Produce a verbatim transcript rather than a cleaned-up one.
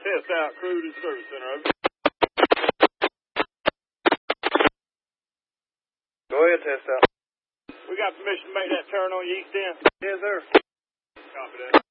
Test out, crew to the service center, over. Go ahead, test out. We got permission to make that turn on your east end? Yes, sir. Copy that.